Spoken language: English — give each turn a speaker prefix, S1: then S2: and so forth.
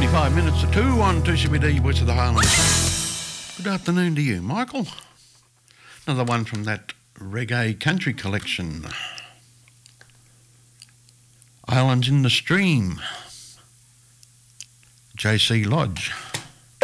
S1: 25 minutes to 2 on 2CBD, Voice of the Highlands. Good afternoon to you, Michael. Another one from that reggae country collection. Islands in the Stream, JC Lodge.